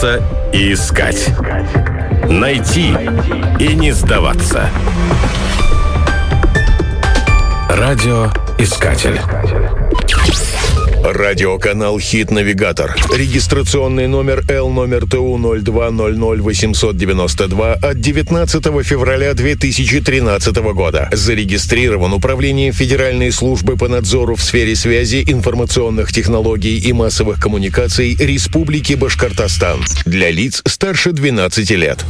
Бояться и искать. Найти и не сдаваться. Радиоискатель. Радиоканал «Хит-навигатор». Регистрационный номер L-номер ТУ-02-00-892 от 19 февраля 2013 года. Зарегистрирован Управлением Федеральной службы по надзору в сфере связи, информационных технологий и массовых коммуникаций Республики Башкортостан. Для лиц старше 12 лет.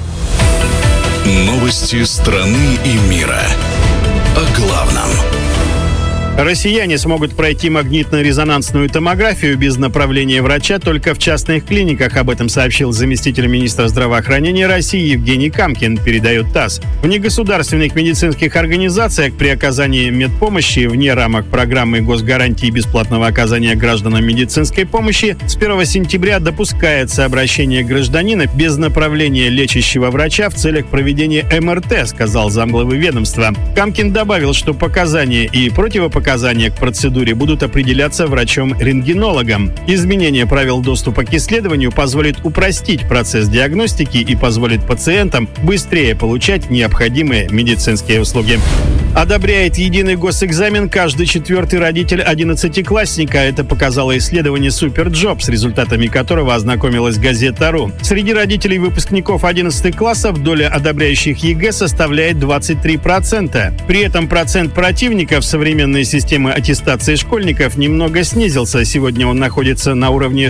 Новости страны и мира. О главном. Россияне смогут пройти магнитно-резонансную томографию без направления врача только в частных клиниках. Об этом сообщил заместитель министра здравоохранения России Евгений Камкин, передает ТАСС. В негосударственных медицинских организациях при оказании медпомощи вне рамок программы госгарантии бесплатного оказания гражданам медицинской помощи с 1 сентября допускается обращение гражданина без направления лечащего врача в целях проведения МРТ, сказал замглавы ведомства. Камкин добавил, что показания и противопоказания к процедуре будут определяться врачом-рентгенологом. Изменение правил доступа к исследованию позволит упростить процесс диагностики и позволит пациентам быстрее получать необходимые медицинские услуги. Одобряет единый госэкзамен каждый 4-й родитель 11-классника. Это показало исследование Superjob, с результатами которого ознакомилась газета.ру. Среди родителей выпускников 11 классов доля одобряющих ЕГЭ составляет 23%. При этом процент противников современной системы аттестации школьников немного снизился. Сегодня он находится на уровне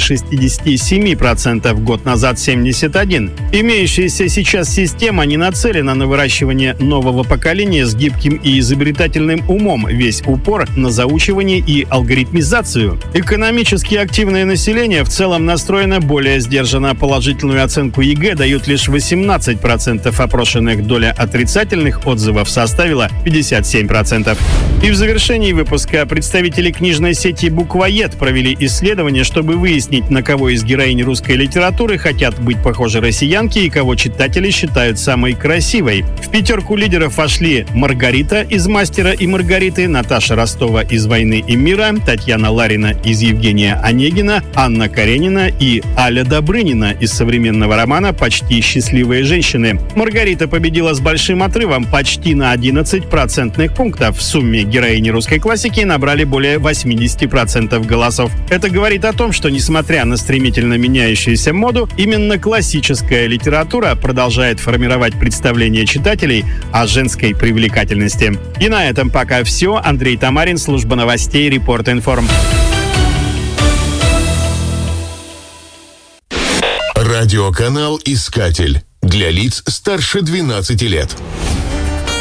67%, год назад 71%. Имеющаяся сейчас система не нацелена на выращивание нового поколения с гибким и изобретательным умом. Весь упор на заучивание и алгоритмизацию. Экономически активное население в целом настроено более сдержанно. Положительную оценку ЕГЭ дают лишь 18% опрошенных. Доля отрицательных отзывов составила 57%. И в завершении выпуска представители книжной сети «Буквоед» провели исследование, чтобы выяснить, на кого из героинь русской литературы хотят быть похожи россиянки и кого читатели считают самой красивой. В 5 лидеров вошли Маргарита из «Мастера и Маргариты», Наташа Ростова из «Войны и мира», Татьяна Ларина из «Евгения Онегина», Анна Каренина и Аля Добрынина из современного романа «Почти счастливые женщины». Маргарита победила с большим отрывом, почти на 11 процентных пунктов. В сумме героини русской классики набрали более 80% голосов. Это говорит о том, что, несмотря на стремительно меняющуюся моду, именно классическая литература продолжает формировать представление читателей о женской привлекательности. И на этом пока все. Андрей Тамарин, служба новостей, Репорт-Информ. Радиоканал «Искатель». Для лиц старше 12 лет.